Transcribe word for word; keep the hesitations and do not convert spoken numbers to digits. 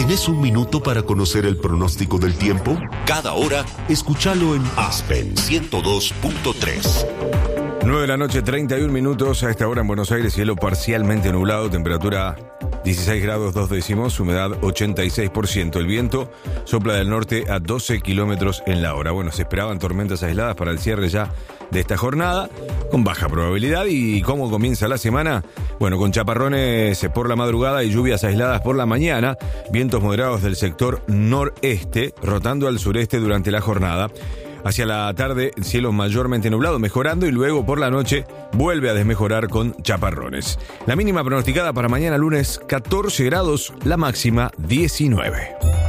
¿Tenés un minuto para conocer el pronóstico del tiempo? Cada hora, escúchalo en Aspen ciento dos punto tres. nueve de la noche, treinta y un minutos. A esta hora en Buenos Aires, cielo parcialmente nublado, temperatura dieciséis grados dos décimos, humedad ochenta y seis por ciento. El viento sopla del norte a doce kilómetros en la hora. Bueno, se esperaban tormentas aisladas para el cierre ya de esta jornada, con baja probabilidad. ¿Y cómo comienza la semana? Bueno, con chaparrones por la madrugada y lluvias aisladas por la mañana, vientos moderados del sector noreste, rotando al sureste durante la jornada. Hacia la tarde, cielo mayormente nublado, mejorando, y luego por la noche vuelve a desmejorar con chaparrones. La mínima pronosticada para mañana lunes, catorce grados, la máxima diecinueve.